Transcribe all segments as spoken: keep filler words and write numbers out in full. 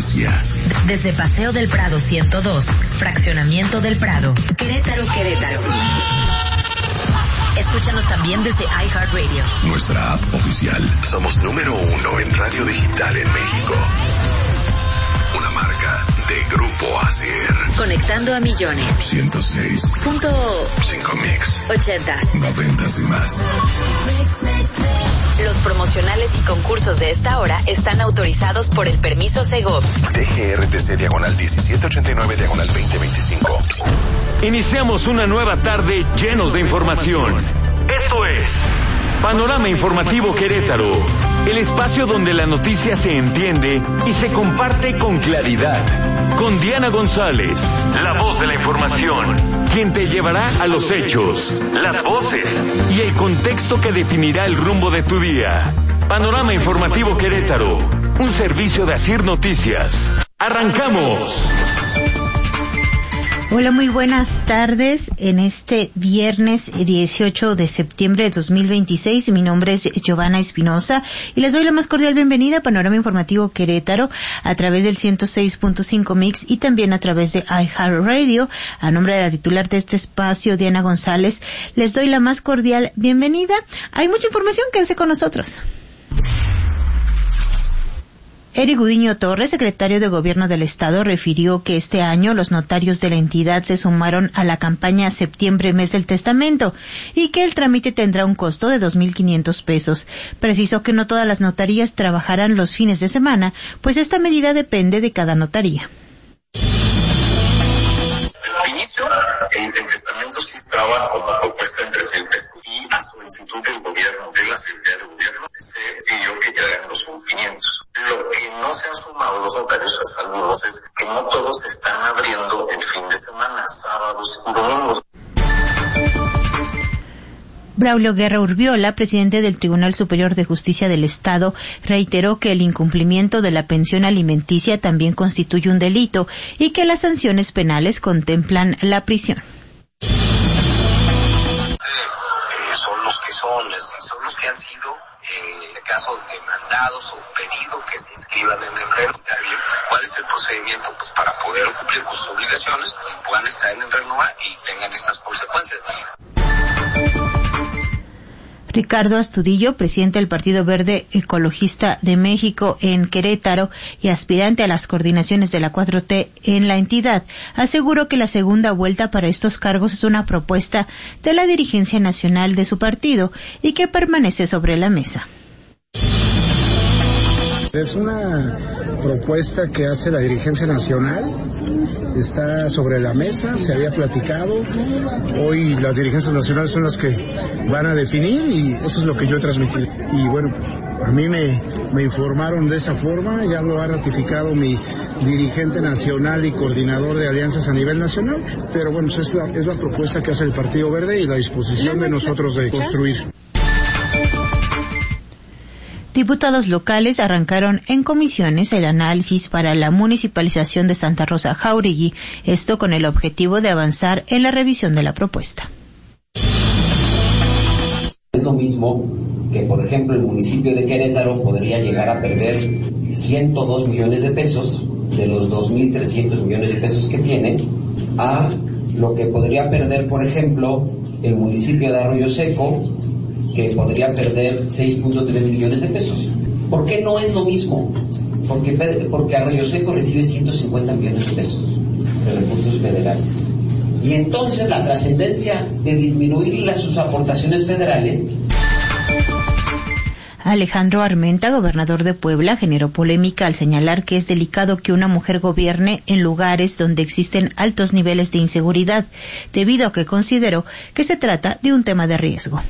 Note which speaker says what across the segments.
Speaker 1: noticia.
Speaker 2: Desde Paseo del Prado ciento dos, Fraccionamiento del Prado, Querétaro, Querétaro. Escúchanos también desde iHeartRadio.
Speaker 1: Nuestra app oficial. Somos número uno en radio digital en México. Una marca de Grupo Acer.
Speaker 2: Conectando a millones.
Speaker 1: ciento seis
Speaker 2: Punto
Speaker 1: cinco Mix.
Speaker 2: Ochentas.
Speaker 1: Noventas y más.
Speaker 2: Los promocionales y concursos de esta hora están autorizados por el permiso Segov.
Speaker 1: D G R T C diagonal diecisiete ochenta y nueve diagonal veinte veinticinco.
Speaker 3: Iniciamos una nueva tarde llenos de información. Esto es Panorama Informativo Querétaro, el espacio donde la noticia se entiende y se comparte con claridad. Con Diana González, la voz de la información, quien te llevará a los hechos, las voces y el contexto que definirá el rumbo de tu día. Panorama Informativo Querétaro, un servicio de Asir Noticias. ¡Arrancamos!
Speaker 4: Hola, muy buenas tardes. En este viernes dieciocho de septiembre de dos mil veintiséis, mi nombre es Giovanna Espinosa y les doy la más cordial bienvenida a Panorama Informativo Querétaro a través del ciento seis punto cinco Mix y también a través de iHeartRadio. A nombre de la titular de este espacio, Diana González, les doy la más cordial bienvenida. Hay mucha información, quédense con nosotros. Eric Gudiño Torres, secretario de Gobierno del Estado, refirió que este año los notarios de la entidad se sumaron a la campaña Septiembre, Mes del Testamento, y que el trámite tendrá un costo de dos mil quinientos pesos. Precisó que no todas las notarías trabajarán los fines de semana, pues esta medida depende de cada notaría.
Speaker 5: Al inicio, el, el testamento sí estaba como propuesta en tres mil pesos y a solicitud del gobierno, de la Secretaría de Gobierno, se pidió que quedaran los mil quinientos. Lo que no se han sumado los notarios, algunos, es que no todos están abriendo el fin de semana, sábados y domingos.
Speaker 4: Braulio Guerra Urbiola, presidente del Tribunal Superior de Justicia del Estado, reiteró que el incumplimiento de la pensión alimenticia también constituye un delito y que las sanciones penales contemplan la prisión.
Speaker 5: Eh, son los que son, son los que han sido, eh, en caso demandados o pedido que se inscriban en el RENUA. ¿Cuál es el procedimiento? Pues para poder cumplir con sus obligaciones, puedan estar en el RENUA y tengan estas consecuencias.
Speaker 4: Ricardo Astudillo, presidente del Partido Verde Ecologista de México en Querétaro y aspirante a las coordinaciones de la cuatro T en la entidad, aseguró que la segunda vuelta para estos cargos es una propuesta de la dirigencia nacional de su partido y que permanece sobre la mesa.
Speaker 6: Es una propuesta que hace la dirigencia nacional, está sobre la mesa, se había platicado, hoy las dirigencias nacionales son las que van a definir y eso es lo que yo he transmitido. Y bueno, pues a mí me, me informaron de esa forma, ya lo ha ratificado mi dirigente nacional y coordinador de alianzas a nivel nacional, pero bueno, pues es la, es la propuesta que hace el Partido Verde y la disposición de nosotros de construir.
Speaker 4: Diputados locales arrancaron en comisiones el análisis para la municipalización de Santa Rosa Jáuregui, esto con el objetivo de avanzar en la revisión de la propuesta.
Speaker 7: Es lo mismo que, por ejemplo, el municipio de Querétaro podría llegar a perder ciento dos millones de pesos de los dos mil trescientos millones de pesos que tiene, a lo que podría perder, por ejemplo, el municipio de Arroyo Seco, que podría perder seis punto tres millones de pesos. ¿Por qué no es lo mismo? Porque, porque Arroyo Seco recibe ciento cincuenta millones de pesos de recursos federales. Y entonces la trascendencia de disminuir sus aportaciones federales.
Speaker 4: Alejandro Armenta, gobernador de Puebla, generó polémica al señalar que es delicado que una mujer gobierne en lugares donde existen altos niveles de inseguridad, debido a que consideró que se trata de un tema de riesgo.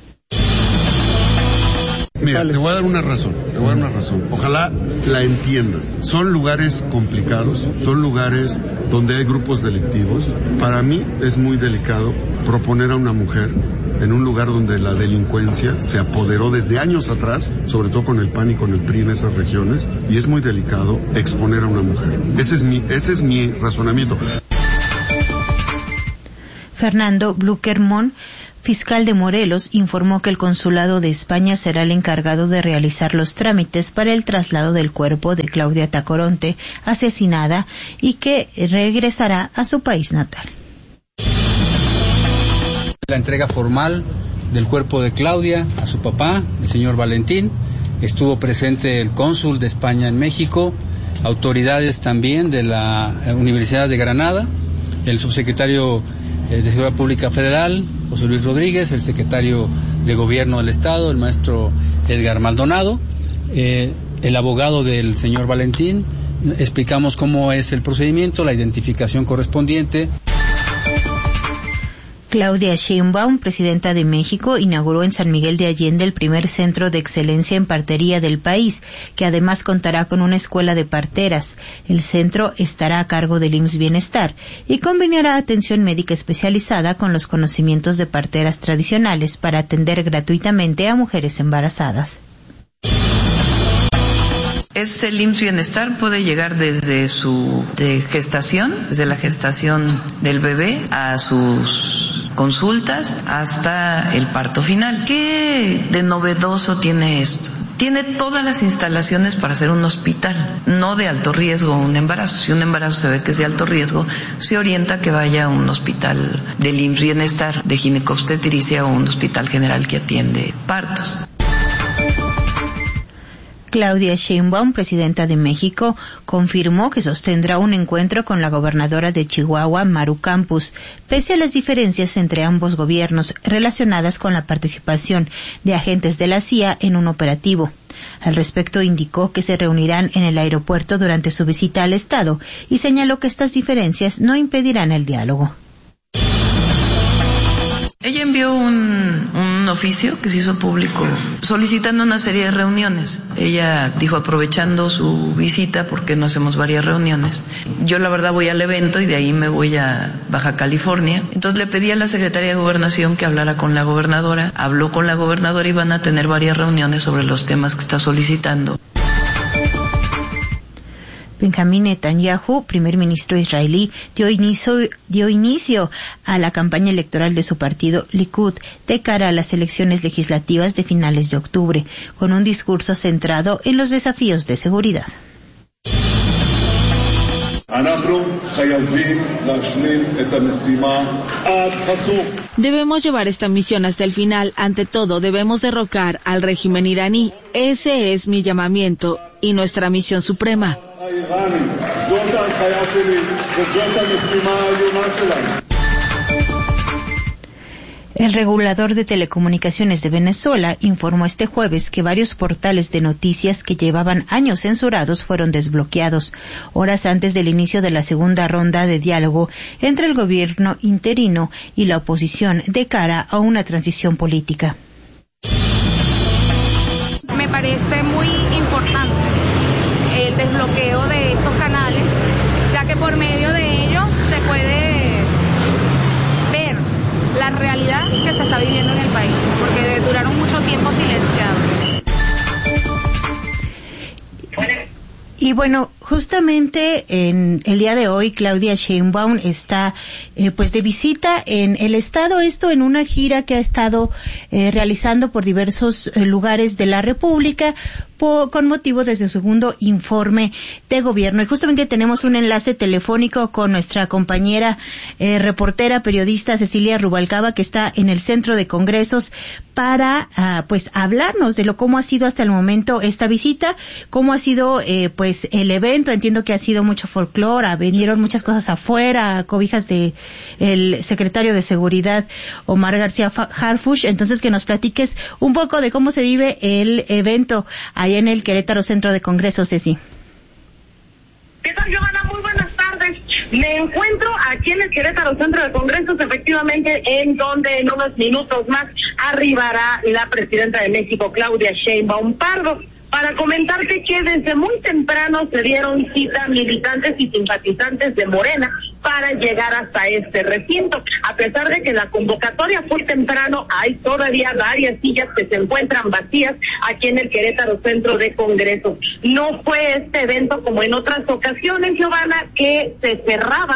Speaker 8: Mira, te voy a dar una razón, te voy a dar una razón. Ojalá la entiendas. Son lugares complicados, son lugares donde hay grupos delictivos. Para mí es muy delicado proponer a una mujer en un lugar donde la delincuencia se apoderó desde años atrás, sobre todo con el P A N y con el P R I en esas regiones, y es muy delicado exponer a una mujer. Ese es mi, ese es mi razonamiento.
Speaker 4: Fernando Blukermont, fiscal de Morelos, informó que el consulado de España será el encargado de realizar los trámites para el traslado del cuerpo de Claudia Tacoronte, asesinada, y que regresará a su país natal.
Speaker 9: La entrega formal del cuerpo de Claudia a su papá, el señor Valentín. Estuvo presente el cónsul de España en México, autoridades también de la Universidad de Granada, el subsecretario de Seguridad Pública Federal, José Luis Rodríguez, el secretario de Gobierno del Estado, el maestro Edgar Maldonado, eh, el abogado del señor Valentín. Explicamos cómo es el procedimiento, la identificación correspondiente.
Speaker 4: Claudia Sheinbaum, presidenta de México, inauguró en San Miguel de Allende el primer centro de excelencia en partería del país, que además contará con una escuela de parteras. El centro estará a cargo del I M S S Bienestar y combinará atención médica especializada con los conocimientos de parteras tradicionales para atender gratuitamente a mujeres embarazadas.
Speaker 10: Es el I M S S Bienestar, puede llegar desde su de gestación, desde la gestación del bebé a sus consultas hasta el parto final. ¿Qué de novedoso tiene esto? Tiene todas las instalaciones para ser un hospital, no de alto riesgo un embarazo. Si un embarazo se ve que es de alto riesgo, se orienta a que vaya a un hospital del I M S S Bienestar, de ginecobstetricia o un hospital general que atiende partos.
Speaker 4: Claudia Sheinbaum, presidenta de México, confirmó que sostendrá un encuentro con la gobernadora de Chihuahua, Maru Campos, pese a las diferencias entre ambos gobiernos relacionadas con la participación de agentes de la C I A en un operativo. Al respecto, indicó que se reunirán en el aeropuerto durante su visita al Estado y señaló que estas diferencias no impedirán el diálogo.
Speaker 10: Ella envió un, un oficio que se hizo público solicitando una serie de reuniones. Ella dijo, aprovechando su visita, ¿por qué no hacemos varias reuniones? Yo la verdad voy al evento y de ahí me voy a Baja California. Entonces le pedí a la Secretaría de Gobernación que hablara con la gobernadora. Habló con la gobernadora y van a tener varias reuniones sobre los temas que está solicitando.
Speaker 4: Benjamín Netanyahu, primer ministro israelí, dio inicio, dio inicio a la campaña electoral de su partido Likud de cara a las elecciones legislativas de finales de octubre, con un discurso centrado en los desafíos de seguridad.
Speaker 11: Debemos llevar esta misión hasta el final. Ante todo, debemos derrocar al régimen iraní. Ese es mi llamamiento y nuestra misión suprema.
Speaker 4: El regulador de telecomunicaciones de Venezuela informó este jueves que varios portales de noticias que llevaban años censurados fueron desbloqueados, horas antes del inicio de la segunda ronda de diálogo entre el gobierno interino y la oposición de cara a una transición política.
Speaker 12: Me parece muy importante el desbloqueo de estos canales, ya que por medio de ellos se puede ver la realidad que se está viviendo en el país, porque duraron mucho tiempo silenciados.
Speaker 4: Y bueno, justamente en el día de hoy Claudia Sheinbaum está eh, pues de visita en el estado, esto en una gira que ha estado eh, realizando por diversos eh, lugares de la República por, con motivo de su segundo informe de gobierno. Y justamente tenemos un enlace telefónico con nuestra compañera eh, reportera, periodista Cecilia Rubalcaba, que está en el Centro de Congresos para uh, pues hablarnos de lo cómo ha sido hasta el momento esta visita, cómo ha sido eh, pues el evento. Entiendo que ha sido mucho folclore, vinieron muchas cosas afuera, cobijas de el secretario de Seguridad Omar García Harfuch. Entonces, que nos platiques un poco de cómo se vive el evento allá en el Querétaro Centro de Congresos, Ceci.
Speaker 13: ¿Qué tal, Giovanna? Muy buenas tardes. Me encuentro aquí en el Querétaro Centro de Congresos, efectivamente, en donde en unos minutos más arribará la presidenta de México, Claudia Sheinbaum Pardo, para comentarte que desde muy temprano se dieron cita militantes y simpatizantes de Morena para llegar hasta este recinto. A pesar de que la convocatoria fue temprano, hay todavía varias sillas que se encuentran vacías aquí en el Querétaro Centro de Congresos. No fue este evento como en otras ocasiones, Giovanna, que se cerraba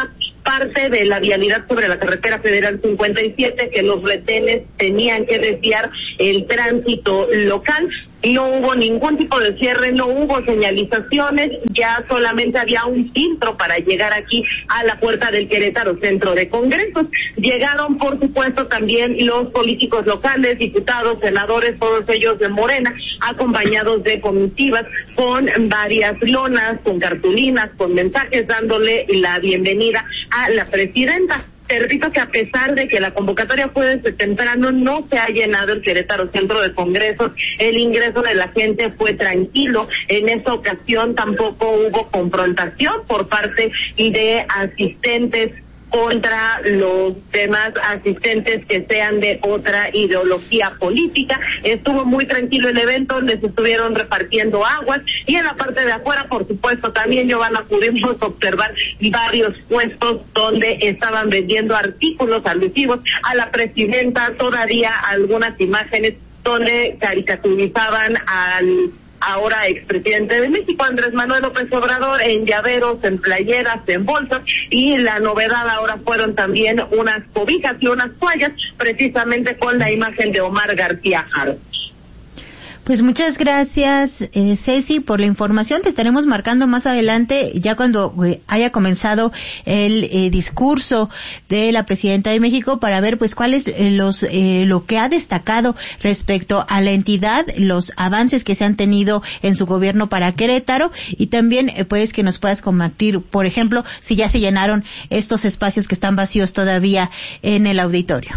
Speaker 13: parte de la vialidad sobre la carretera federal cincuenta y siete, que los retenes tenían que desviar el tránsito local. No hubo ningún tipo de cierre, no hubo señalizaciones, ya solamente había un filtro para llegar aquí a la puerta del Querétaro Centro de Congresos. Llegaron, por supuesto, también los políticos locales, diputados, senadores, todos ellos de Morena, acompañados de comitivas con varias lonas, con cartulinas, con mensajes, dándole la bienvenida a la presidenta. Te repito que a pesar de que la convocatoria fue desde temprano, no se ha llenado el Querétaro Centro de Congresos. El ingreso de la gente fue tranquilo. En esta ocasión tampoco hubo confrontación por parte de asistentes contra los demás asistentes que sean de otra ideología política. Estuvo muy tranquilo el evento, les estuvieron repartiendo aguas, y en la parte de afuera, por supuesto, también, Giovanna, pudimos observar varios puestos donde estaban vendiendo artículos alusivos a la presidenta, todavía algunas imágenes donde caricaturizaban al ahora expresidente de México, Andrés Manuel López Obrador, en llaveros, en playeras, en bolsas, y la novedad ahora fueron también unas cobijas y unas toallas, precisamente con la imagen de Omar García Harfuch.
Speaker 4: Pues muchas gracias, eh, Ceci, por la información. Te estaremos marcando más adelante, ya cuando eh, haya comenzado el eh, discurso de la presidenta de México, para ver pues cuáles eh, los eh, lo que ha destacado respecto a la entidad, los avances que se han tenido en su gobierno para Querétaro, y también eh, pues que nos puedas compartir, por ejemplo, si ya se llenaron estos espacios que están vacíos todavía en el auditorio.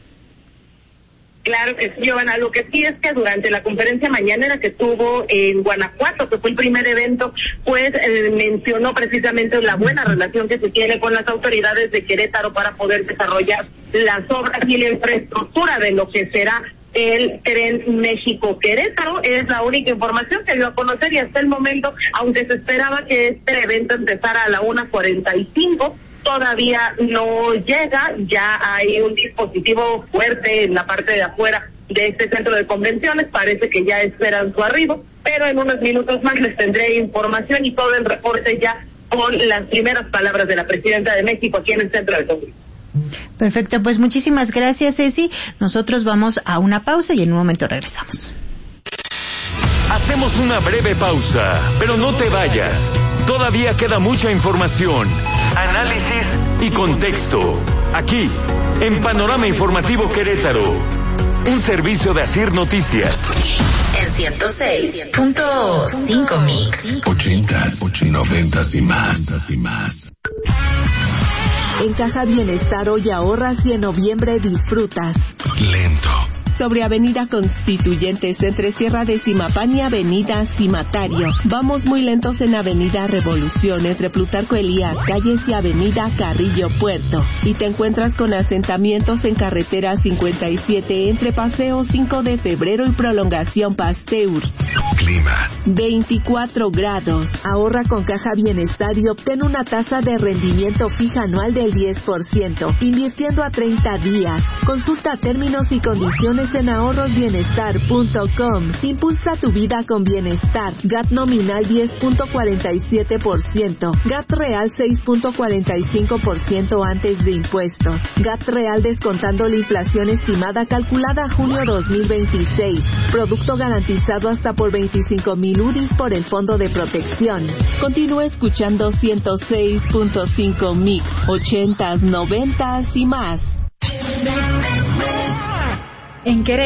Speaker 13: Claro que sí, Giovanna. Lo que sí es que durante la conferencia mañanera que tuvo en Guanajuato, que fue el primer evento, pues eh, mencionó precisamente la buena relación que se tiene con las autoridades de Querétaro para poder desarrollar las obras y la infraestructura de lo que será el Tren México-Querétaro. Es la única información que dio a conocer, y hasta el momento, aunque se esperaba que este evento empezara a la una cuarenta y cinco, todavía no llega. Ya hay un dispositivo fuerte en la parte de afuera de este centro de convenciones, parece que ya esperan su arribo, pero en unos minutos más les tendré información y todo el reporte ya con las primeras palabras de la presidenta de México aquí en el centro de Congreso.
Speaker 4: Perfecto, pues muchísimas gracias, Ceci. Nosotros vamos a una pausa y en un momento regresamos.
Speaker 3: Hacemos una breve pausa, pero no te vayas. Todavía queda mucha información, análisis y contexto. Aquí, en Panorama Informativo Querétaro, un servicio de Asir Noticias.
Speaker 2: En ciento seis punto cinco Mix.
Speaker 1: Ochentas, noventas y más, y más.
Speaker 11: En Caja Bienestar hoy ahorras y en noviembre disfrutas.
Speaker 1: Lento.
Speaker 11: Sobre Avenida Constituyentes, entre Sierra de Zimapán y Avenida Cimatario. Vamos muy lentos en Avenida Revolución, entre Plutarco Elías Calles y Avenida Carrillo Puerto. Y te encuentras con asentamientos en Carretera cincuenta y siete, entre Paseo cinco de Febrero y Prolongación Pasteur.
Speaker 1: Clima.
Speaker 11: veinticuatro grados. Ahorra con Caja Bienestar y obtén una tasa de rendimiento fija anual del diez por ciento, invirtiendo a treinta días. Consulta términos y condiciones en ahorros bienestar punto com. Impulsa tu vida con bienestar. G A T nominal diez punto cuarenta y siete por ciento. G A T real seis punto cuarenta y cinco por ciento antes de impuestos. G A T real descontando la inflación estimada calculada a junio dos mil veintiséis. Producto garantizado hasta por veinticinco mil U D I s por el Fondo de Protección. Continúa escuchando ciento seis punto cinco Mix, ochentas, noventas y más.
Speaker 2: En Querétaro.